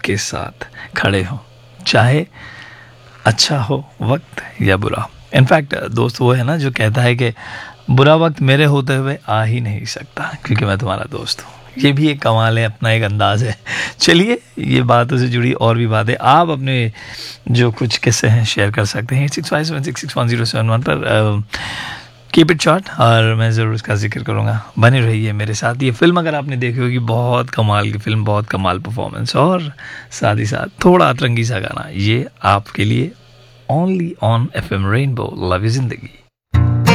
आपके साथ खड़े हों, चाहे अच्छा हो वक्त या बुरा। इनफैक्ट दोस्त वो है ना जो कहता है कि बुरा वक्त मेरे होते हुए आ ही नहीं सकता क्योंकि मैं तुम्हारा दोस्त हूँ। ये भी एक कमाल है, अपना एक अंदाज है। चलिए, ये बातों से जुड़ी और भी बातें आप अपने जो कुछ किस्से हैं शेयर कर सकते हैं 65766107 पर। कीप इट शॉर्ट और मैं ज़रूर इसका जिक्र करूँगा। बने रहिए मेरे साथ। ये फिल्म अगर आपने देखी होगी, बहुत कमाल की फिल्म, बहुत कमाल परफॉर्मेंस और साथ ही साथ थोड़ा अतरंगी सा गाना, ये आपके लिए only on FM rainbow. Love you जिंदगी।